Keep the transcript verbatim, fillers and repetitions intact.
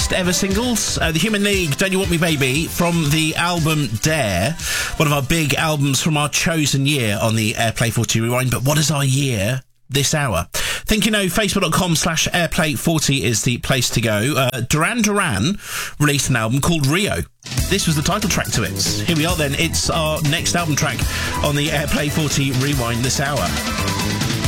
biggest ever singles. Uh, the Human League, Don't You Want Me Baby, from the album Dare, one of our big albums from our chosen year on the Airplay forty Rewind. But what is our year this hour? Think you know, facebook.com slash airplay forty is the place to go. Uh, Duran Duran released an album called Rio. This was the title track to it. Here we are then. It's our next album track on the Airplay forty Rewind this hour.